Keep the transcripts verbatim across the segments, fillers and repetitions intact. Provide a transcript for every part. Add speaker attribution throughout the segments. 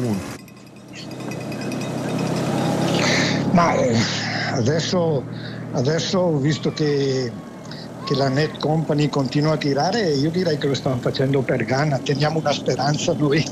Speaker 1: punti.
Speaker 2: Ma eh, adesso, adesso visto che, che la Net Company continua a tirare, io direi che lo stanno facendo per Ganna. Teniamo una speranza noi,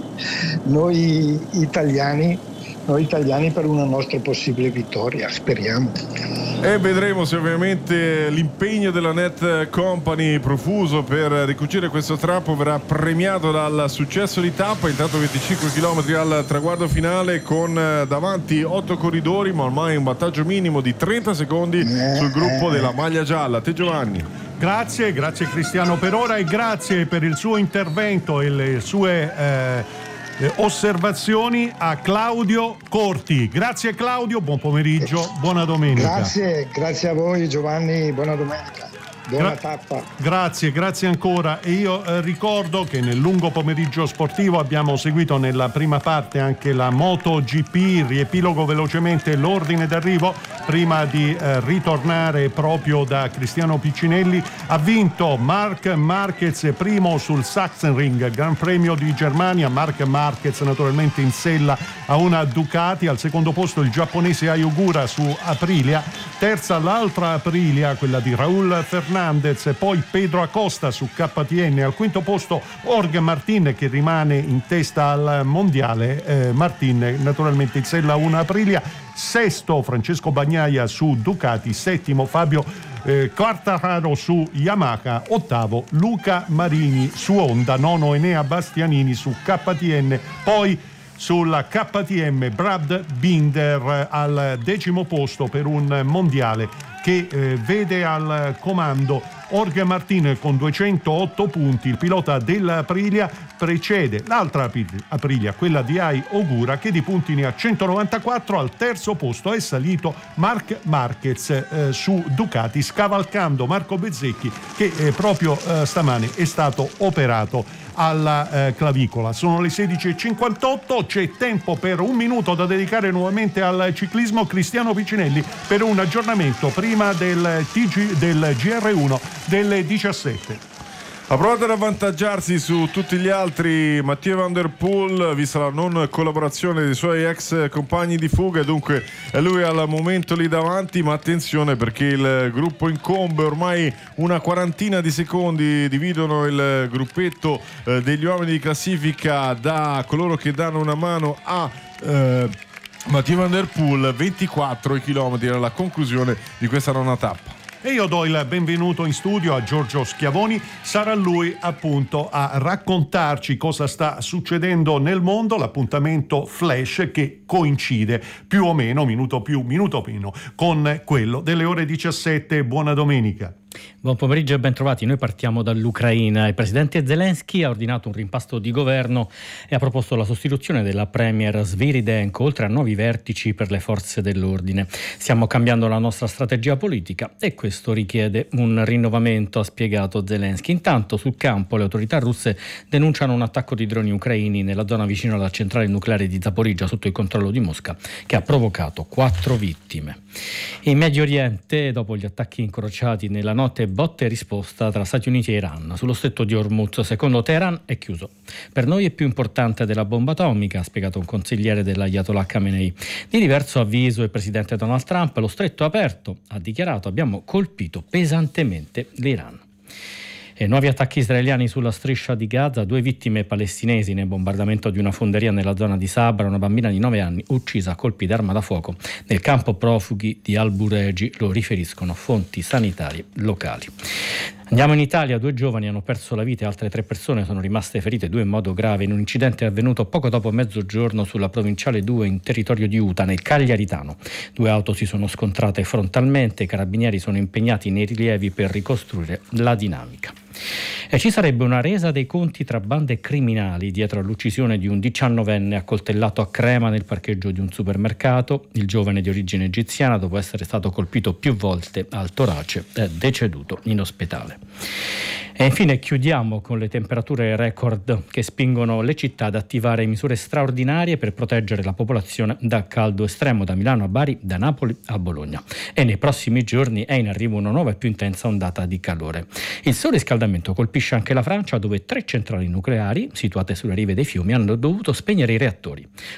Speaker 2: noi italiani, noi italiani per una nostra possibile vittoria, speriamo.
Speaker 1: E vedremo se ovviamente l'impegno della Net Company profuso per ricucire questo trappo verrà premiato dal successo di tappa. Intanto venticinque chilometri al traguardo finale con davanti otto corridori, ma ormai un vantaggio minimo di trenta secondi sul gruppo della maglia gialla. Te Giovanni.
Speaker 3: Grazie, grazie Cristiano per ora e grazie per il suo intervento e le sue eh, osservazioni a Claudio Corti. Grazie Claudio, buon pomeriggio, buona domenica.
Speaker 2: Grazie, grazie a voi Giovanni, buona domenica. Buona Gra- tappa.
Speaker 3: Grazie, grazie ancora. E io eh, ricordo che nel lungo pomeriggio sportivo abbiamo seguito nella prima parte anche la MotoGP, riepilogo velocemente l'ordine d'arrivo prima di eh, ritornare proprio da Cristiano Piccinelli. Ha vinto Marc Marquez primo sul Sachsenring, Gran Premio di Germania. Marc Marquez naturalmente in sella a una Ducati. Al secondo posto il giapponese Ayogura su Aprilia. Terza l'altra Aprilia, quella di Raúl Fernández. E poi Pedro Acosta su K T M. Al quinto posto Jorge Martin, che rimane in testa al mondiale. eh, Martin naturalmente in sella a una Aprilia. Sesto Francesco Bagnaia su Ducati. Settimo Fabio eh, Quartararo su Yamaha. Ottavo Luca Marini su Honda. Nono Enea Bastianini su K T M. Poi sulla K T M Brad Binder al decimo posto per un mondiale che eh, vede al comando Jorge Martin con duecentootto punti. Il pilota dell'Aprilia precede l'altra Aprilia, quella di Ai Ogura, che di punti ne ha centonovantaquattro. Al terzo posto è salito Marc Marquez eh, su Ducati, scavalcando Marco Bezzecchi, che eh, proprio eh, stamane è stato operato alla eh, clavicola. Sono le sedici e cinquantotto, c'è tempo per un minuto da dedicare nuovamente al ciclismo. Cristiano Piccinelli per un aggiornamento prima del, T G, del G R uno delle diciassette.
Speaker 1: Ha provato ad avvantaggiarsi su tutti gli altri Mathieu Van Der Poel, vista la non collaborazione dei suoi ex compagni di fuga, e dunque è lui al momento lì davanti. Ma attenzione, perché il gruppo incombe, ormai una quarantina di secondi dividono il gruppetto eh, degli uomini di classifica da coloro che danno una mano a eh, Mathieu Van Der Poel. Ventiquattro chilometri alla conclusione di questa nona tappa.
Speaker 3: E io do il benvenuto in studio a Giorgio Schiavoni. Sarà lui appunto a raccontarci cosa sta succedendo nel mondo, l'appuntamento flash che coincide più o meno, minuto più, minuto meno, con quello delle ore diciassette. Buona domenica.
Speaker 4: Buon pomeriggio e ben trovati. Noi partiamo dall'Ucraina. Il presidente Zelensky ha ordinato un rimpasto di governo e ha proposto la sostituzione della premier Sviridenko, oltre a nuovi vertici per le forze dell'ordine. Stiamo cambiando la nostra strategia politica e questo richiede un rinnovamento, ha spiegato Zelensky. Intanto sul campo le autorità russe denunciano un attacco di droni ucraini nella zona vicino alla centrale nucleare di Zaporizhzhia, sotto il controllo di Mosca, che ha provocato quattro vittime. In Medio Oriente, dopo gli attacchi incrociati nella notte, botte e risposta tra Stati Uniti e Iran. Sullo stretto di Hormuz, secondo Teheran, è chiuso. Per noi è più importante della bomba atomica, ha spiegato un consigliere dell'Ayatollah Khamenei. Di diverso avviso il presidente Donald Trump: lo stretto è aperto, ha dichiarato, abbiamo colpito pesantemente l'Iran. E nuovi attacchi israeliani sulla striscia di Gaza, due vittime palestinesi nel bombardamento di una fonderia nella zona di Sabra, una bambina di nove anni uccisa a colpi d'arma da fuoco nel campo profughi di Al-Bureji, lo riferiscono fonti sanitarie locali. Andiamo in Italia, due giovani hanno perso la vita e altre tre persone sono rimaste ferite, due in modo grave, in un incidente avvenuto poco dopo mezzogiorno sulla provinciale due in territorio di Uta, nel Cagliaritano. Due auto si sono scontrate frontalmente, i carabinieri sono impegnati nei rilievi per ricostruire la dinamica. E ci sarebbe una resa dei conti tra bande criminali dietro all'uccisione di un diciannovenne accoltellato a Crema nel parcheggio di un supermercato. Il giovane di origine egiziana, dopo essere stato colpito più volte al torace, è deceduto in ospedale. E infine chiudiamo con le temperature record che spingono le città ad attivare misure straordinarie per proteggere la popolazione da caldo estremo, da Milano a Bari, da Napoli a Bologna. E nei prossimi giorni è in arrivo una nuova e più intensa ondata di calore. Il surriscaldamento colpisce anche la Francia, dove tre centrali nucleari situate sulle rive dei fiumi hanno dovuto spegnere i reattori.